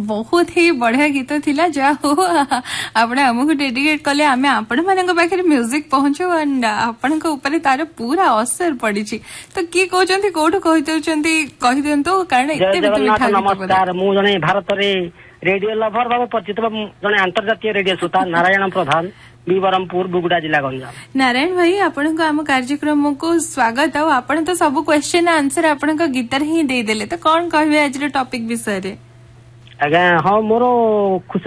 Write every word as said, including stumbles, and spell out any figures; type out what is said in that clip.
बहुत ही बढ़िया गीत थिला जा हो आपण हमको डेडिकेट कले आमे आपण मानक पाखे म्यूजिक पहुंचो एंड आपण ऊपर तार पूरा असर पड़ी तो किए कहते कौटू कही कही दिंतु कारण नमस्कार मु जने भारत रे रेडियो लभर भाव परिचित जने अंतर्जातीय रेडियो श्रोता नारायण प्रधान बरमपुर बुगुड़ा जिला गंजाम। नारायण भाई आपण को आम कार्यक्रम को स्वागत और आपण तो सब क्वेश्चन आंसर आपण को गीत ही दे देले तो कौन कहबे आज टॉपिक विषय रे? आज्ञा हाँ मोर खुशी